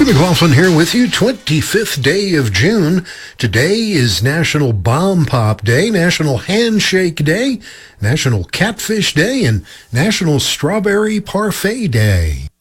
McLaughlin here with you. 25th day of June. Today is National Bomb Pop Day, National Handshake Day, National Catfish Day, and National Strawberry Parfait Day.